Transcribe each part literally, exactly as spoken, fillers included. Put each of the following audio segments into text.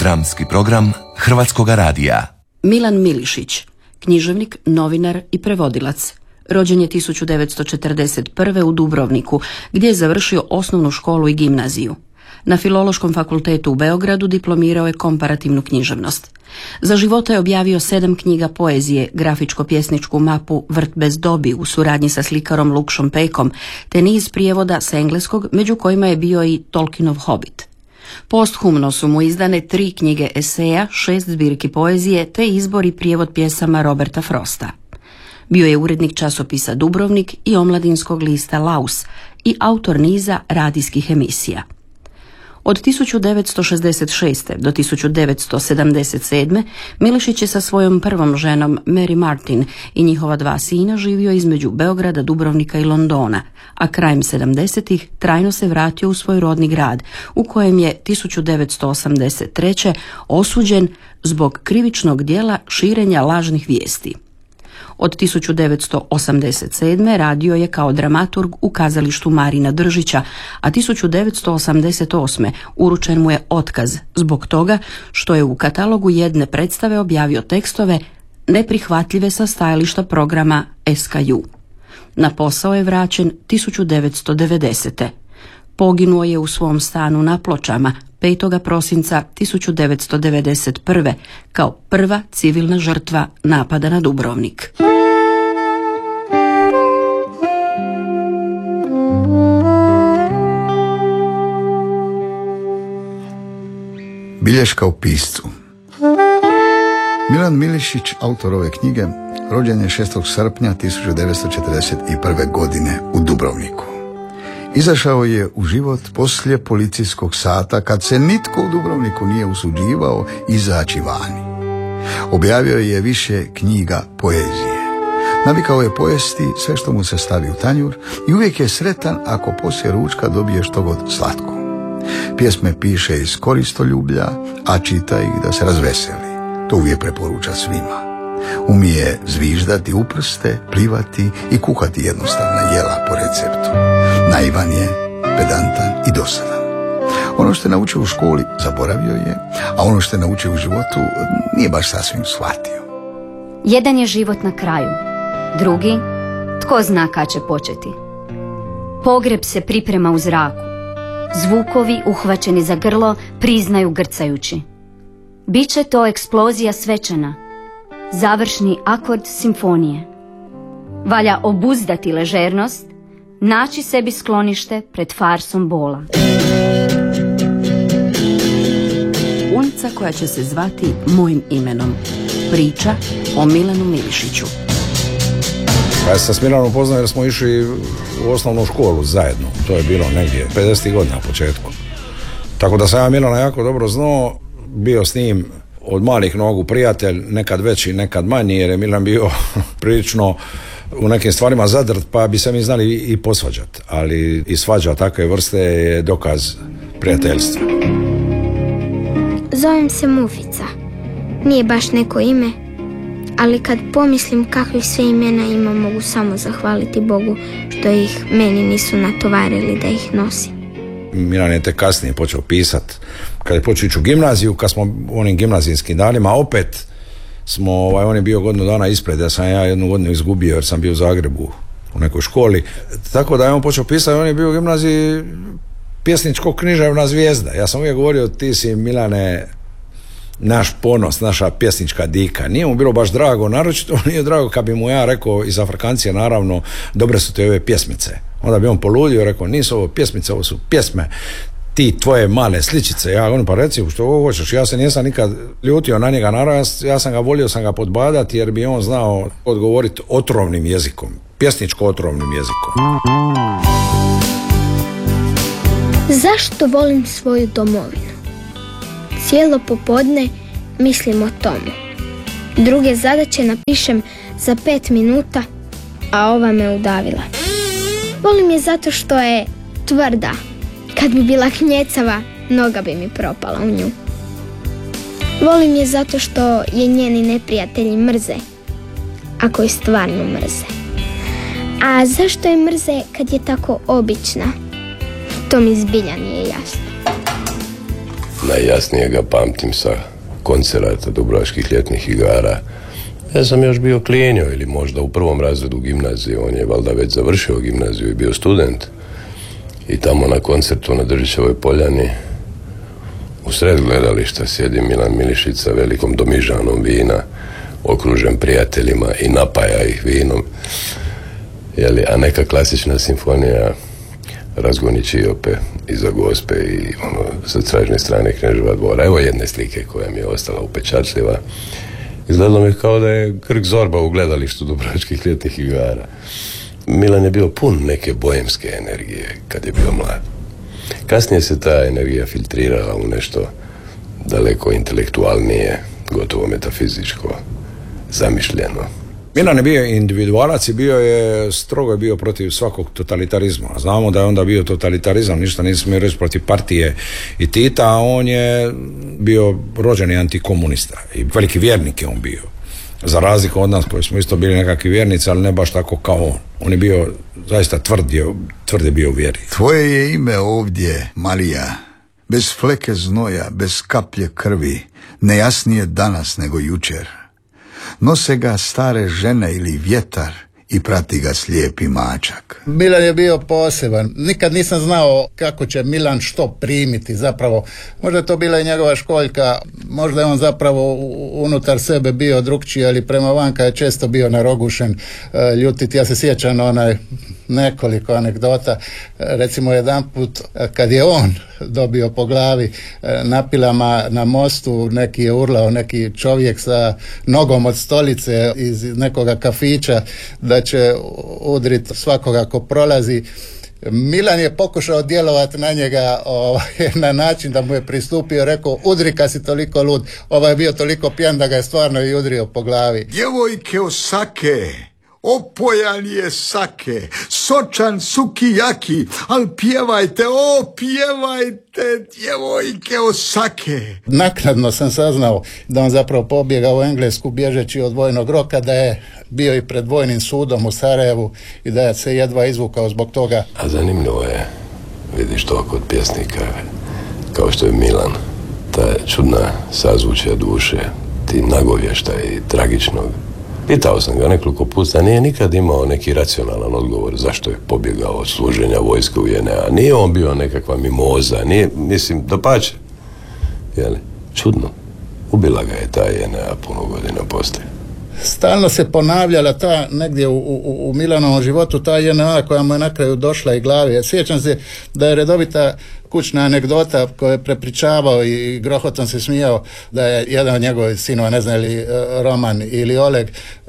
Dramski program Hrvatskoga radija. Milan Milišić, književnik, novinar i prevodilac. Rođen je tisuću devetsto četrdeset prve. u Dubrovniku, gdje je završio osnovnu školu i gimnaziju. Na Filološkom fakultetu u Beogradu diplomirao je komparativnu književnost. Za života je objavio sedam knjiga poezije, grafičko-pjesničku mapu Vrt bez dobi u suradnji sa slikarom Lukšom Pekom, te niz prijevoda s engleskog, među kojima je bio i Tolkienov Hobbit. Posthumno su mu izdane tri knjige eseja, šest zbirki poezije te izbor i prijevod pjesama Roberta Frosta. Bio je urednik časopisa Dubrovnik i omladinskog lista Laus i autor niza radijskih emisija. Od tisuću devetsto šezdeset šeste. do tisuću devetsto sedamdeset sedme. Milišić je sa svojom prvom ženom Mary Martin i njihova dva sina živio između Beograda, Dubrovnika i Londona, a krajem sedamdesetih trajno se vratio u svoj rodni grad, u kojem je tisuću devetsto osamdeset treće. osuđen zbog krivičnog djela širenja lažnih vijesti. Od tisuću devetsto osamdeset sedme. radio je kao dramaturg u kazalištu Marina Držića, a tisuću devetsto osamdeset osme. uručen mu je otkaz zbog toga što je u katalogu jedne predstave objavio tekstove neprihvatljive sa stajališta programa S K U. Na posao je vraćen tisuću devetsto devedesete. Poginuo je u svom stanu na Pločama petog prosinca tisuću devetsto devedeset prve. kao prva civilna žrtva napada na Dubrovnik. Bilješka o piscu. Milan Milišić, autor ove knjige, rođen je šestog srpnja tisuću devetsto četrdeset prve. godine u Dubrovniku. Izašao je u život poslije policijskog sata, kad se nitko u Dubrovniku nije usuđivao izaći vani. Objavio je više knjiga poezije. Navikao je pojesti sve što mu se stavi u tanjur i uvijek je sretan ako poslije ručka dobije što god slatko. Pjesme piše iz koristoljublja, a čita ih da se razveseli. To uvijek preporuča svima. Umije zviždati u prste, plivati i kuhati jednostavna jela po receptu. Naivan je, pedantan i dosadan. Ono što je naučio u školi zaboravio je, a ono što je naučio u životu nije baš sasvim shvatio. Jedan je život na kraju, drugi, tko zna kad će početi. Pogreb se priprema u zraku. Zvukovi uhvaćeni za grlo priznaju grcajući. Biće to eksplozija svečana, završni akord simfonije. Valja obuzdati ležernost, naći sebi sklonište pred farsom bola. Ulica koja će se zvati mojim imenom. Priča o Milanu Milišiću. Ja se s Milanom poznao jer smo išli u osnovnu školu zajedno. To je bilo negdje pedesetih godina na početku. Tako da sam ja Milana jako dobro znao, bio s njim od malih nogu prijatelj, nekad veći, nekad manji, jer je Milan bio prilično u nekim stvarima zadrt, pa bi se mi znali i posvađati. Ali i svađa takve vrste je dokaz prijateljstva. Zovem se Mufica. Nije baš neko ime, ali kad pomislim kakvih sve imena ima, mogu samo zahvaliti Bogu što ih meni nisu natovarili da ih nosim. Milan je tek kasnije počeo pisat. Kad je počeo ići u gimnaziju, kad smo u onim gimnazijskim danima, opet smo, ovaj, on je bio godinu dana ispred, ja sam ja jednu godinu izgubio jer sam bio u Zagrebu u nekoj školi. Tako da je on počeo pisati, on je bio u gimnaziji pjesničko-književna zvijezda. Ja sam uvijek govorio, ti si, Milane, naš ponos, naša pjesnička dika. Nije mu bilo baš drago, naročito nije drago kad bi mu ja rekao, iz Afrikancije naravno, dobre su te ove pjesmice. Onda bi on poludio i rekao, nisu ovo pjesmice, ovo su pjesme, ti tvoje male sličice. Ja govorim, pa reci što ovo hoćeš. Ja se nisam nikad ljutio na njega, naravno ja sam ga volio sam ga podbadati jer bi on znao odgovoriti otrovnim jezikom, pjesničko otrovnim jezikom. Zašto volim svoju domovinu? Cijelo popodne mislim o tomu. Druge zadaće napišem za pet minuta, a ova me udavila. Volim je zato što je tvrda. Kad bi bila knjecava, noga bi mi propala u nju. Volim je zato što je njeni neprijatelji mrze, ako je stvarno mrze. A zašto je mrze kad je tako obična? To mi zbilja nije jasno. Najjasnije ga pamtim sa koncerata Dubrovačkih ljetnih igara. Ja sam još bio klinjo ili možda u prvom razredu gimnazije. On je valjda već završio gimnaziju i bio student. I tamo na koncertu na Držićevoj poljani u sred gledališta sjedi Milan Milišić sa velikom domižanom vina, okružen prijateljima i napaja ih vinom. Jeli, a neka klasična simfonija Razgoni Čiope iza Gospe i ono, sa tražne strane Kneževa dvora. Evo jedne slike koja mi je ostala upečatljiva. Izgledalo mi kao da je Krk Zorba u gledalištu Dubrovačkih ljetnih igara. Milan je bio pun neke bojemske energije kad je bio mlad. Kasnije se ta energija filtrirala u nešto daleko intelektualnije, gotovo metafizičko, zamišljeno. Milan je bio individualac i bio je, strogo je bio protiv svakog totalitarizma. Znamo da je onda bio totalitarizam, ništa nisam smio reći protiv partije i Tita, a on je bio rođeni antikomunista i veliki vjernik je on bio. Za razliku od nas koji smo isto bili nekakvi vjernici, ali ne baš tako kao on. On je bio zaista tvrd je, tvrd je bio u vjeri. Tvoje je ime ovdje, Marija, bez fleke znoja, bez kaplje krvi, nejasnije danas nego jučer. Nose ga stare žene ili vjetar i prati ga slijepi mačak. Milan je bio poseban. Nikad nisam znao kako će Milan što primiti zapravo. Možda je to bila i njegova školjka, možda je on zapravo unutar sebe bio drukčiji, ali prema vanka je često bio narogušen, ljutit. Ja se sjećam onaj nekoliko anegdota. Recimo jedanput kad je on dobio po glavi napilama na mostu, neki je urlao, neki čovjek sa nogom od stolice iz nekoga kafića da će udriti svakoga ko prolazi. Milan je pokušao djelovati na njega ovaj, na način da mu je pristupio i rekao udri kad si toliko lud. Ovaj je bio toliko pijan da ga je stvarno i udrio po glavi. Djevojke Osake, opojan je sake, sočan sukijaki, al pjevajte, o pjevajte, djevojke Osake. Naknadno sam saznao da on zapravo pobjegao u Englesku bježeći od vojnog roka, da je bio i pred vojnim sudom u Sarajevu i da je se jedva izvukao zbog toga. A zanimljivo je, vidiš to kod pjesnika, kao što je Milan, ta čudna sazvučja duše, ti nagovještaj tragičnog. Pitao sam ga nekoliko puta, nije nikad imao neki racionalan odgovor zašto je pobjegao od služenja vojske u J N A. Nije on bio nekakva mimoza, nije, mislim, dapače. Jeli, čudno. Ubila ga je ta J N A puno godina poslije. Stalno se ponavljala ta negdje u, u, u Milanovom životu ta J N A koja mu je na kraju došla i glavi. Sjećam se da je redovita kućna anegdota koju je prepričavao i grohotom se smijao da je jedan od njegovih sinova, ne znam li Roman ili Oleg,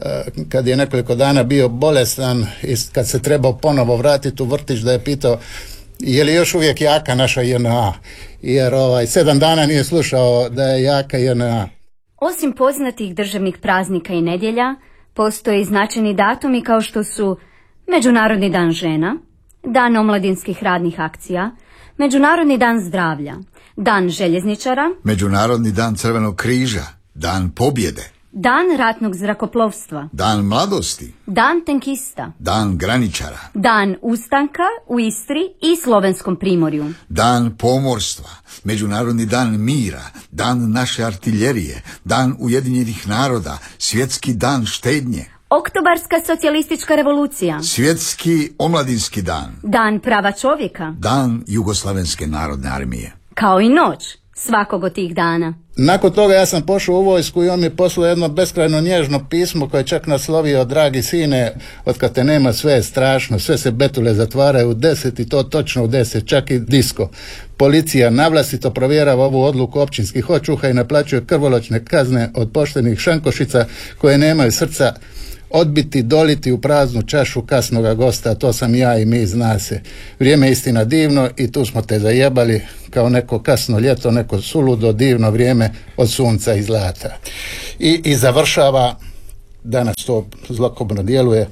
kad je nekoliko dana bio bolestan i kad se trebao ponovo vratiti u vrtić, da je pitao je li još uvijek jaka naša J N A, jer ovaj, sedam dana nije slušao da je jaka J N A. Osim poznatih državnih praznika i nedjelja, postoje i značajni datumi kao što su Međunarodni dan žena, Dan omladinskih radnih akcija, Međunarodni dan zdravlja, Dan željezničara, Međunarodni dan Crvenog križa, Dan pobjede, Dan ratnog zrakoplovstva, Dan mladosti, Dan tenkista, Dan graničara, Dan ustanka u Istri i Slovenskom primorju, Dan pomorstva, Međunarodni dan mira, Dan naše artiljerije, Dan Ujedinjenih naroda, Svjetski dan štednje, Oktobarska socijalistička revolucija, Svjetski omladinski dan, Dan prava čovjeka, Dan Jugoslavenske narodne armije. Kao i noć svakog od tih dana. Nakon toga ja sam pošao u vojsku i on mi poslao jedno beskrajno nježno pismo koje je čak naslovio: dragi sine, otkad te nema sve je strašno, sve se betule zatvaraju u deset i to točno u deset, čak i disko. Policija navlastito provjerava ovu odluku općinskih očuha i naplaćuje krvoločne kazne od poštenih šankošica koje nemaju srca odbiti, doliti u praznu čašu kasnoga gosta. To sam ja i mi, zna se. Vrijeme je istina divno i tu smo te zajebali kao neko kasno ljeto, neko suludo divno vrijeme od sunca i zlata. I, i završava, danas to zlokobno djeluje,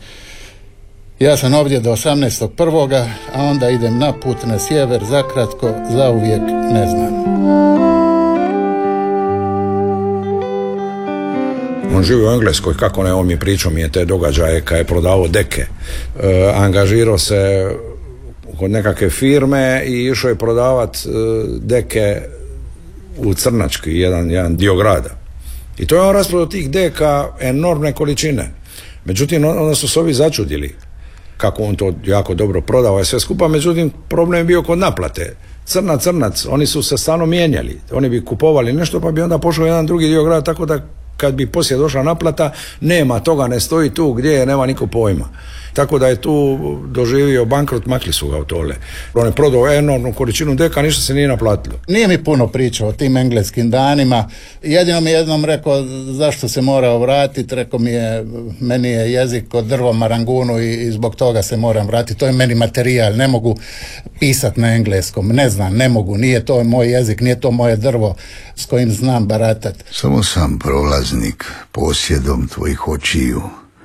ja sam ovdje do osamnaestog prvoga, a onda idem na put na sjever, zakratko, zauvijek, ne znam. On živi u Engleskoj, kako ne, on mi pričao mi je te događaje kad je prodavao deke. E, angažirao se kod nekakve firme i išao je prodavat e, deke u Crnački, jedan, jedan dio grada. I to je on rasprodao tih deka enormne količine. Međutim, onda su se ovi začudili kako on to jako dobro prodao i sve skupa, međutim, problem je bio kod naplate. Crnac, crnac, oni su se stalno mijenjali. Oni bi kupovali nešto, pa bi onda pošao jedan drugi dio grada, tako da kad bi poslije došla naplata, nema toga, ne stoji tu gdje je, nema niko pojma. Tako da je tu doživio bankrot, makli su ga u tole. On je prodao enormnu količinu deka, ništa se nije naplatilo. Nije mi puno pričao o tim engleskim danima. Jedino mi jednom rekao zašto se morao vratiti. Rekao mi je, meni je jezik od drvo marangunu i, i zbog toga se moram vratiti. To je meni materijal, ne mogu pisati na engleskom. Ne znam, ne mogu, nije to moj jezik, nije to moje drvo s kojim znam baratati. Samo sam prolaznik posjedom tvojih očiju.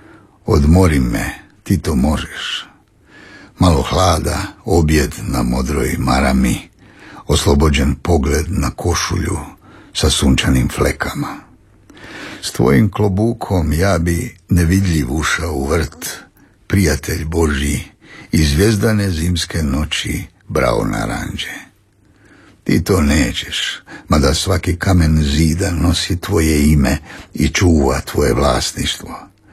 Odmori me, ti to možeš. Malo hlada, objed na modroj marami, oslobođen pogled na košulju sa sunčanim flekama. S tvojim klobukom ja bi nevidljiv ušao u vrt, prijatelj Božji, i zvijezdane zimske noći brao naranđe. Ti to nećeš, mada svaki kamen zida nosi tvoje ime i čuva tvoje vlasništvo.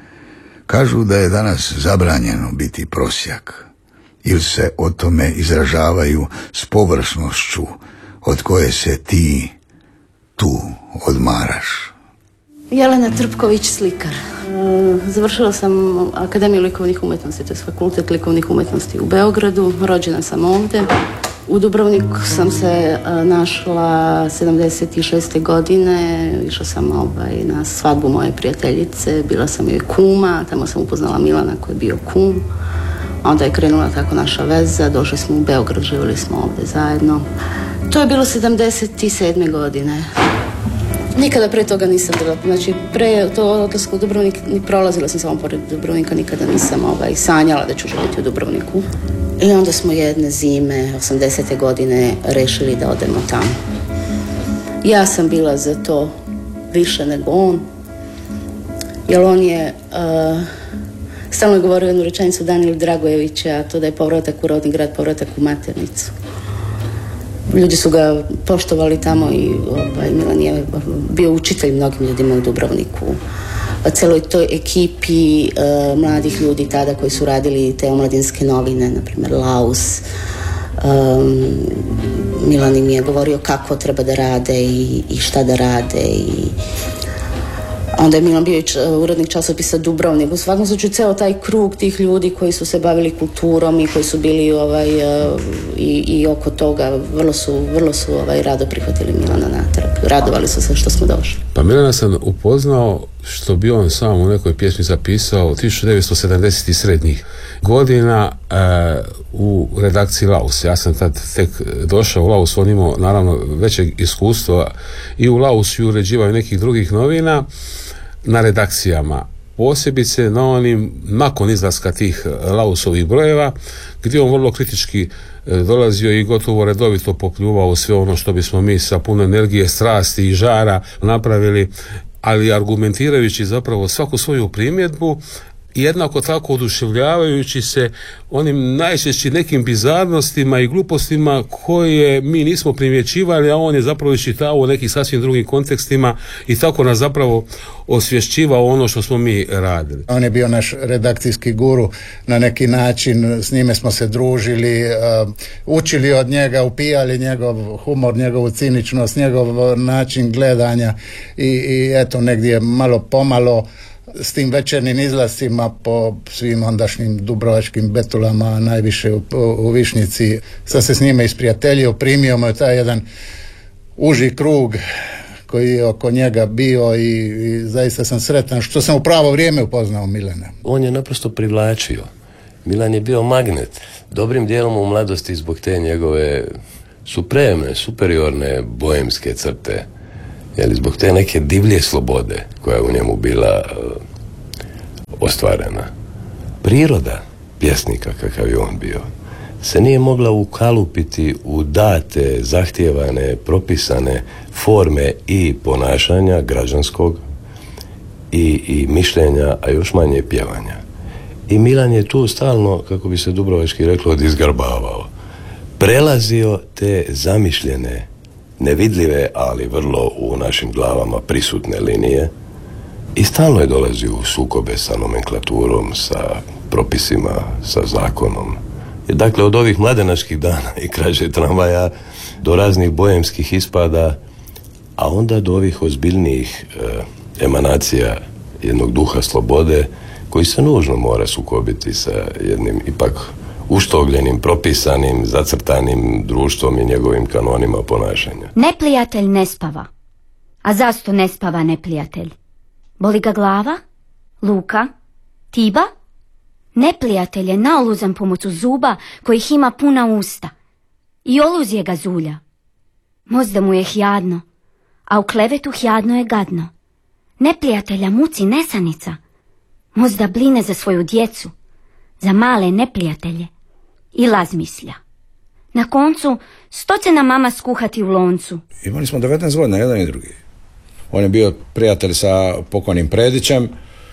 Kažu da je danas zabranjeno biti prosjak, ili se o tome izražavaju s površnošću od koje se ti tu odmaraš. Jelena Trpković, slikar. Završila sam Akademiju likovnih umjetnosti, to je Fakultet likovnih umjetnosti u Beogradu. Rođena sam ovdje. U Dubrovniku sam se našla sedamdeset šeste godine. Išla sam ovaj, na svadbu moje prijateljice. Bila sam joj kuma. Tamo sam upoznala Milana koji je bio kum. Onda je krenula tako naša veza. Došli smo u Beograd, živjeli smo ovdje zajedno. To je bilo sedamdeset sedme godine. Nikada pre toga nisam bila, znači pre to odlaska u Dubrovnik, ni prolazila sam samo pored Dubrovnika, nikada nisam ovaj, sanjala da ću živjeti u Dubrovniku. I onda smo jedne zime, osamdesete godine, rešili da odemo tamo. Ja sam bila za to više nego on, jer on je uh, stalno govorio jednu rečenicu Danila Dragojevića, a to da je povratak u rodni grad, povratak u maternicu. Ljudi su ga poštovali tamo i ovaj, Milan je bio učitelj mnogim ljudima u Dubrovniku. Celoj toj ekipi uh, mladih ljudi tada koji su radili te omladinske novine, na primjer Laus. Um, Milan im je govorio kako treba da rade i, i šta da rade i onda je Milan bio urednik časopisa Dubrovnik. U svakom slučaju ceo taj krug tih ljudi koji su se bavili kulturom i koji su bili ovaj, i, i oko toga vrlo su, vrlo su ovaj, rado prihvatili Milana natrag. Radovali su se što smo došli. Pa Milana sam upoznao, što bi on sam u nekoj pjesmi zapisao, tisuću devetsto sedamdesetih srednjih godina e, u redakciji Laus. Ja sam tad tek došao u Laus, on imao naravno većeg iskustva i u Lausu i u uređivanju nekih drugih novina na redakcijama, posebice na onim nakon izlaska tih Lausovih brojeva, gdje on vrlo kritički dolazio i gotovo redovito popljuvao sve ono što bismo mi sa puno energije, strasti i žara napravili, ali argumentirajući zapravo svaku svoju primjedbu, jednako tako oduševljavajući se onim najčešće nekim bizarnostima i glupostima koje mi nismo primjećivali, a on je zapravo iščitavao u nekih sasvim drugim kontekstima i tako nas zapravo osvješćivao ono što smo mi radili. On je bio naš redakcijski guru na neki način, s njime smo se družili, uh, učili od njega, upijali njegov humor, njegovu ciničnost, njegov način gledanja i, i eto negdje malo pomalo s tim večernim izlascima po svim ondašnjim dubrovačkim betulama, najviše u, u Višnjici, sad se s njime isprijateljio, primio mu je taj jedan uži krug koji je oko njega bio i, i zaista sam sretan što sam u pravo vrijeme upoznao Milana. On je naprosto privlačio. Milan je bio magnet. Dobrim dijelom u mladosti zbog te njegove supremne, superiorne boemske crte. Jeli, zbog te neke divlje slobode koja je u njemu bila uh, ostvarena. Priroda pjesnika kakav je on bio se nije mogla ukalupiti u date, zahtijevane, propisane forme i ponašanja građanskog i, i mišljenja, a još manje pjevanja. I Milan je tu stalno, kako bi se dubrovački reklo, odizgarbavao. Prelazio te zamišljene nevidljive, ali vrlo u našim glavama prisutne linije i stalno je dolazio u sukobe sa nomenklaturom, sa propisima, sa zakonom. I dakle, od ovih mladenačkih dana i krađe tramvaja do raznih bojemskih ispada, a onda do ovih ozbiljnijih e, emanacija jednog duha slobode koji se nužno mora sukobiti sa jednim ipak uštogljenim, propisanim, zacrtanim društvom i njegovim kanonima ponašanja. Neprijatelj ne spava. A zašto ne spava neprijatelj? Boli ga glava? Luka? Tiba? Neprijatelj je naoluzan pomoću zuba kojih ima puna usta. I oluzje ga zulja. Možda mu je hladno, a u klevetu hladno je gadno. Neprijatelja muci nesanica. Možda bline za svoju djecu, za male neprijatelje. I razmišlja. Na koncu, što će nam mama skuhati u loncu? Imali smo devetnaest godina, jedan i drugi. On je bio prijatelj sa pokojnim Predićem.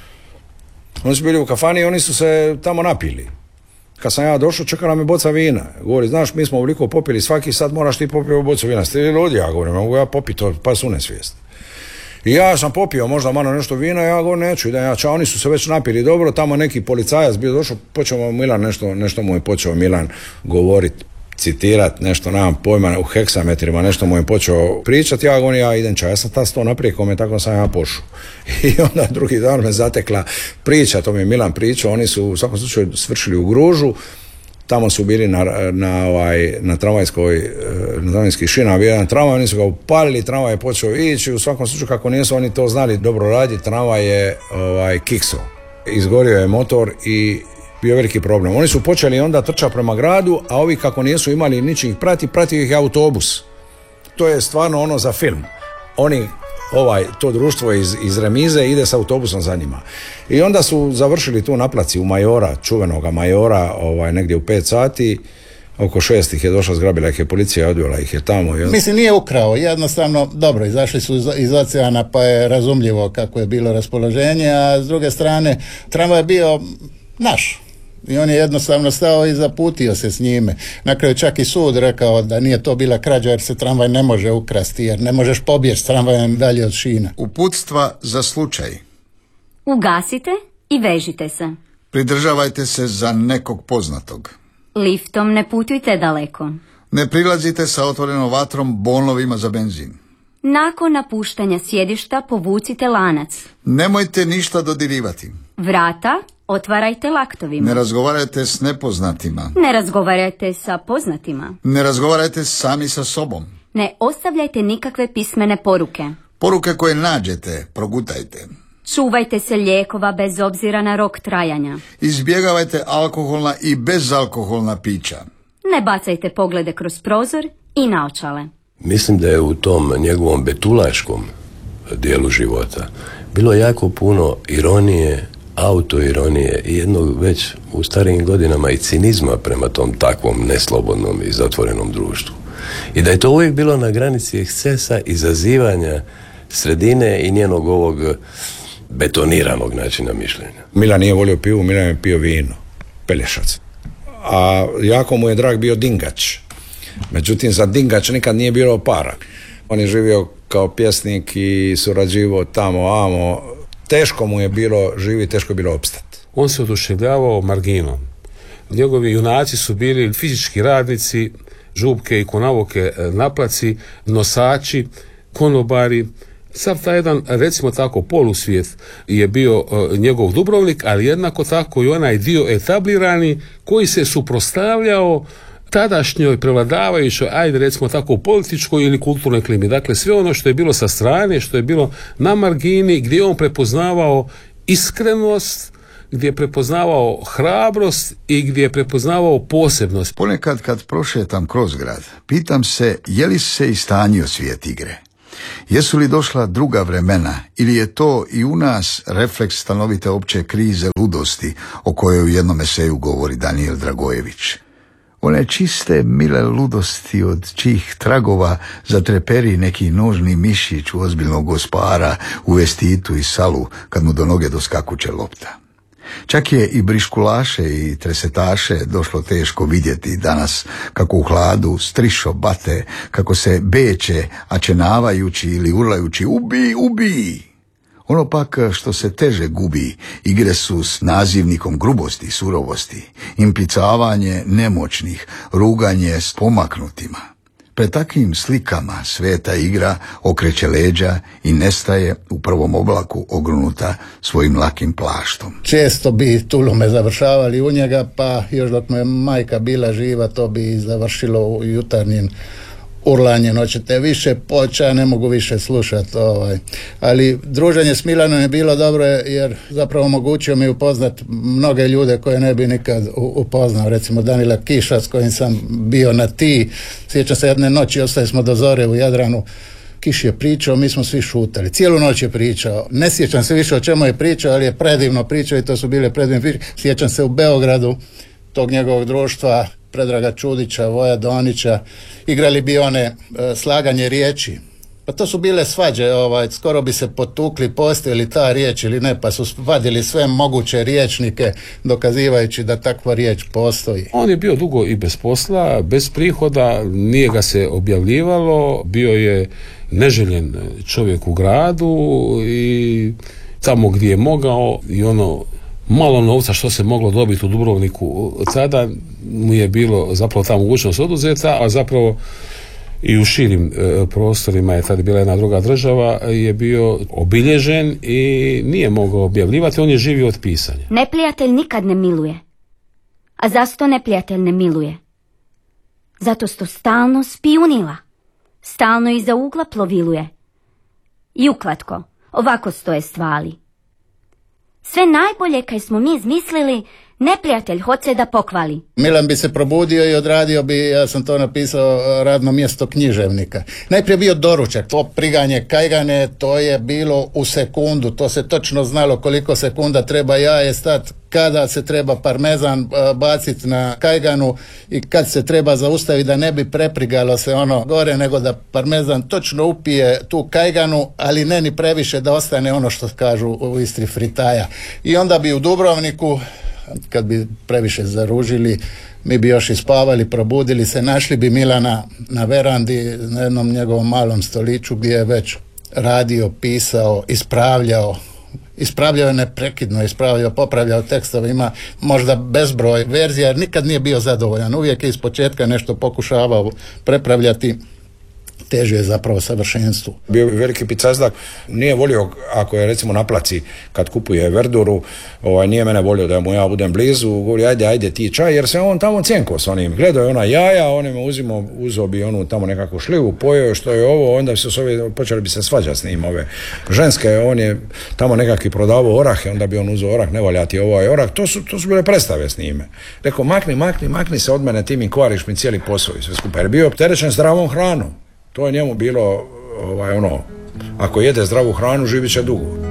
Oni su bili u kafani i oni su se tamo napili. Kad sam ja došao, čekala me boca vina. Govori, znaš, mi smo ovoliko popili, svaki sad moraš ti popiti u bocu vina. Ste li ludi? Ja govorim, mogu ja popiti to, pa su nesvijest. I ja sam popio možda malo nešto vina, ja govorim, neću, idem ja ča, oni su se već napili dobro, tamo neki policajac bio došao, počeo Milan nešto, nešto mu je počeo Milan govoriti, citirati, nešto, nemam pojma, u heksametrima, nešto mu je počeo pričati, ja govorim, ja idem ča, ja sam ta sto naprijed kome, tako sam ja pošao. I onda drugi dan me zatekla priča, to mi je Milan pričao, oni su u svakom slučaju svršili u Gružu, tamo su bili na, na, ovaj, na tramvajskoj, na tramvajskih šina, bio jedan tramvaj, oni su ga upalili, tramvaj je počeo ići, u svakom slučaju kako nisu oni to znali dobro raditi, tramvaj je ovaj, kikso. Izgorio je motor i bio veliki problem. Oni su počeli onda trčati prema gradu, a ovi kako nisu imali ničih prati, pratio ih je autobus. To je stvarno ono za film. Oni, ovaj, to društvo iz, iz remize ide sa autobusom za njima. I onda su završili tu na placi u Majora, čuvenoga Majora, ovaj, negdje u pet sati, oko šest ih je došla, zgrabila ih je policija, odvela ih je tamo. I... Mislim, nije ukrao, jednostavno, dobro, izašli su iz, iz oceana, pa je razumljivo kako je bilo raspoloženje, a s druge strane, tramvaj je bio naš. I on je jednostavno stao i zaputio se s njime. Na kraju čak i sud rekao da nije to bila krađa jer se tramvaj ne može ukrasti, jer ne možeš pobjeći s tramvajem dalje od šina. Uputstva za slučaj. Ugasite i vežite se. Pridržavajte se za nekog poznatog. Liftom ne putujte daleko. Ne prilazite sa otvorenom vatrom bonovima za benzin. Nakon napuštanja sjedišta povucite lanac. Nemojte ništa dodirivati. Vrata otvarajte laktovima. Ne razgovarajte s nepoznatima. Ne razgovarajte sa poznatima. Ne razgovarajte sami sa sobom. Ne ostavljajte nikakve pismene poruke. Poruke koje nađete, progutajte. Čuvajte se lijekova bez obzira na rok trajanja. Izbjegavajte alkoholna i bezalkoholna pića. Ne bacajte poglede kroz prozor i naočale. Mislim da je u tom njegovom betulaškom dijelu života bilo jako puno ironije, autoironije i jednog već u starijim godinama i cinizma prema tom takvom neslobodnom i zatvorenom društvu. I da je to uvijek bilo na granici ekscesa, izazivanja sredine i njenog ovog betoniranog načina mišljenja. Milan nije volio pivu, Milan je pio vino, Pelješac. A jako mu je drag bio Dingač. Međutim, za Dingač nikad nije bilo para. On je živio kao pjesnik i surađivao tamo, amo. Teško mu je bilo živjeti, teško je bilo opstati. On se oduševljavao marginom. Njegovi junaci su bili fizički radnici, župke i konavoke na placi, nosači, konobari. Sav taj jedan, recimo tako, polusvijet je bio uh, njegov Dubrovnik, ali jednako tako i onaj dio etablirani koji se suprotstavljao tadašnjoj prevladavajućoj, ajde recimo tako, političkoj ili kulturnoj klimi. Dakle, sve ono što je bilo sa strane, što je bilo na margini, gdje je on prepoznavao iskrenost, gdje je prepoznavao hrabrost i gdje je prepoznavao posebnost. Ponekad kad prošetam kroz grad, pitam se je li se istanjio svijet igre. Jesu li došla druga vremena ili je to i u nas refleks stanovite opće krize ludosti o kojoj u jednom eseju govori Danijel Dragojević. One čiste, mile ludosti od čijih tragova zatreperi neki nožni mišić u ozbiljnog gospara u vestitu i salu kad mu do noge doskakuće lopta. Čak je i briškulaše i tresetaše došlo teško vidjeti danas, kako u hladu strišo bate, kako se beče, ačenavajući ili urlajući ubi, ubi. Ono pak što se teže gubi, igre su s nazivnikom grubosti i surovosti, implicavanje nemoćnih, ruganje s pomaknutima. Pred takvim slikama sveta igra okreće leđa i nestaje u prvom oblaku ogrunuta svojim lakim plaštom. Često bi tulume završavali u njega, pa još dok me majka bila živa, to bi završilo u jutarnjim urlanjem, hoćete više poča, ne mogu više slušati. Ovaj. Ali druženje s Milanom je bilo dobro jer zapravo omogućio mi upoznat mnoge ljude koje ne bi nikad upoznao. Recimo Danila Kiša s kojim sam bio na ti. Sjećam se jedne noći, ostali smo do zore u Jadranu. Kiš je pričao, mi smo svi šutali. Cijelu noć je pričao. Ne sjećam se više o čemu je pričao, ali je predivno pričao i to su bile predivne priče. Sjećam se u Beogradu tog njegovog društva, Predraga Čudića, Voja Donića, igrali bi one e, slaganje riječi. Pa to su bile svađe, ovaj, skoro bi se potukli, postoji li ta riječ ili ne, pa su vadili sve moguće riječnike dokazivajući da takva riječ postoji. On je bio dugo i bez posla, bez prihoda, nije ga se objavljivalo, bio je neželjen čovjek u gradu i tamo gdje je mogao i ono malo novca što se moglo dobiti u Dubrovniku tada mu je bilo zapravo ta mogućnost oduzeta, a zapravo i u širim e, prostorima je tada bila jedna druga država, je bio obilježen i nije mogao objavljivati, on je živio od pisanja. Neprijatelj nikad ne miluje. A zašto neprijatelj ne miluje? Zato što stalno spijunila. Stalno iza ugla ploviluje. I ukratko, ovako stoje stvari. Sve najbolje kaj smo mi izmislili, neprijatelj hoće da pokvali. Milan bi se probudio i odradio bi, ja sam to napisao, radno mjesto književnika. Najprije bio doručak, to priganje kajgane, to je bilo u sekundu, to se točno znalo koliko sekunda treba jaje stat, kada se treba parmezan baciti na kajganu i kad se treba zaustaviti da ne bi preprigalo se ono gore, nego da parmezan točno upije tu kajganu, ali ne ni previše da ostane ono što kažu u Istri fritaja. I onda bi u Dubrovniku, kad bi previše zaružili, mi bi još ispavali, probudili se, našli bi Milana na verandi na jednom njegovom malom stoliću gdje je već radio, pisao, ispravljao. Ispravljao je neprekidno, ispravljao, popravljao tekstove, ima možda bezbroj verzija jer nikad nije bio zadovoljan. Uvijek je iz početka nešto pokušavao prepravljati. Teže je zapravo savršenstvu. Bio bi veliki picazdak, nije volio ako je recimo na placi kad kupuje verduru, ovaj, nije mene volio da mu ja budem blizu, govori ajde, ajde ti čaj, jer se on tamo cjenko s onim, gledao je ona jaja, on im uzimo, uzeo bi onu tamo nekakvu šljivu, pojeo što je ovo, onda se ovi, počeli bi se svađati s njim, ove ženske, on je tamo nekakvi prodavao orahe, onda bi on uzeo orah, ne valja ti ovaj orah, to su, to su bile predstave s njime. Rekao, makni, makni, makni se od mene, ti mi kvariš mi cijeli posao i sve skupa, jer bio opterećen zdravom hranom. To je njemu bilo, ovaj, ono, ako jede zdravu hranu, živit će dugo.